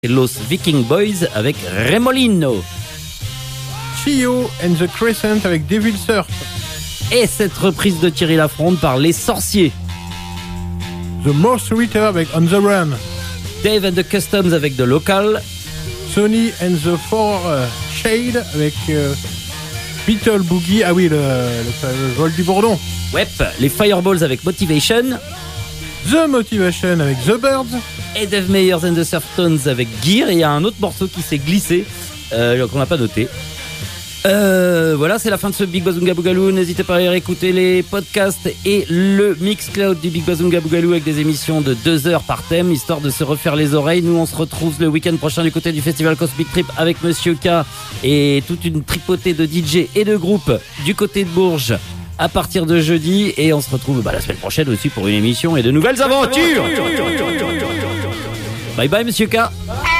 Los Viking Boys avec Remolino. Chio and the Crescent avec Devil Surf. Et cette reprise de Thierry Lafronde par Les Sorciers. The Most Ritter avec On the Run. Dave and the Customs avec The Local. Sony and the Four Shade avec Beetle Boogie. Ah oui, le vol du bourdon. Ouais, les Fireballs avec Motivation. The Motivation avec The Birds. Et Dave Meyers and the Surftones avec Gear. Et il y a un autre morceau qui s'est glissé, qu'on n'a pas noté. Voilà, c'est la fin de ce Big Bazunga Boogaloo. N'hésitez pas à aller écouter les podcasts et le Mixcloud du Big Bazunga Boogaloo avec des émissions de 2 heures par thème, histoire de se refaire les oreilles. Nous, on se retrouve le week-end prochain du côté du Festival Cosmic Trip avec Monsieur K et toute une tripotée de DJ et de groupes du côté de Bourges à partir de jeudi. Et on se retrouve la semaine prochaine aussi pour une émission et de nouvelles aventures. Bye bye, Monsieur K.